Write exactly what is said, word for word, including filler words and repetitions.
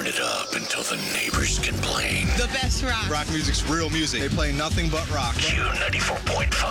Turn it up until the neighbors complain. The best rock. Rock music's real music. They play nothing but rock. Q ninety-four point five.